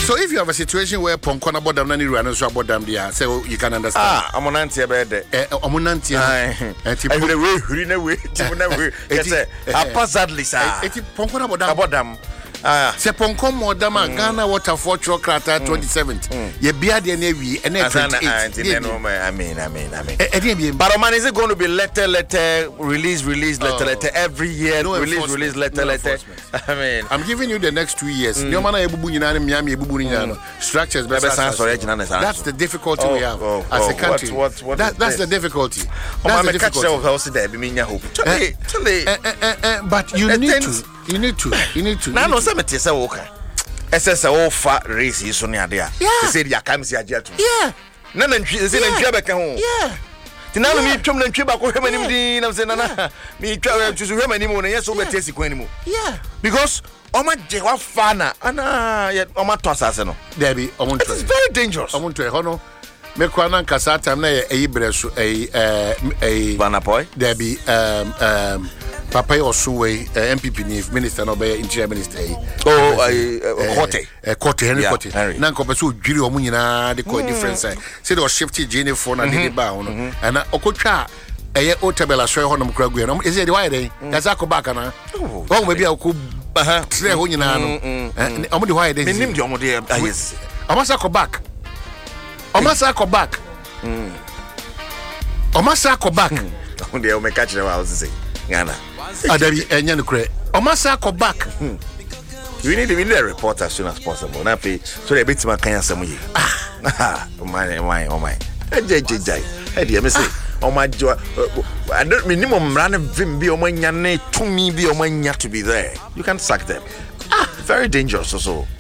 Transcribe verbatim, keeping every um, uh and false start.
So if you have a situation where Ponkona Bodam Nani Rano so Bodam dia, so you can understand. Ah, Amonanti abede. Eh, Omonanti. Eh, ti put away, hurry away, ti put away. Yes, a passadly sa. Eh, ti Ponkona Bodam. Bodam. Ah, se Ponkon Modama Ghana Waterfall Crata twenty seventeen. Ye bia de na wi and twenty-eight. I mean, I mean, I mean. But man, is it going to be letter, letter, release, release, letter, letter every year? No release, release, letter, letter. I mean, I'm giving you the next two years. No man ebubu nyina Miami ebubu nyina. Structures better. That's the difficulty we have as a country. What, what, that, that's the difficulty. That's the difficulty. But you need to. You need to. You need to. Now, no, somebody say okay. S S O fa race is on your there. They say ya come see ajet. Yeah. None and she say and Trebeka home. Yeah. The now me chum and Trebeka ko him ni na say na me try to him anymore na yes over test anymore. Yeah. Because Oma Jewa fana ana yet Oma tosase no. Debbie, Omo. It is very dangerous. Omo to hono. Me kwana nkasa time na e ibreso e e Banapoy. Debbie um um Papa Osuwe, uh, M P P N I F Minister, no be Interior Minister. Oh, uh, Cote. Uh, Cote, Henry yeah, Cote. Nanko Pesu, Jury Omunina, the co different side. Say, or shifty Jenny for Nadi Bound. And Okocha, a year Otabella, Sir Honum Kraguan. Is it why they? That's Akobacana. Oh, maybe I could say Honina. And Omudi, why they named your model. Yes. Omasako back. Omasako back. Omasako back. They'll make catch them, I was saying. Ghana. Adabi Enyanukre. Omasako back. We need to be a report as soon as possible. Now, so they beat my kind of some way. Ah, oh my, oh my, oh my. Hey, J J, hey, dear, Mister. Oh my joy. I don't minimum run a vim be on my yane to me be on my to be there. You can sack them. Ah, very dangerous also.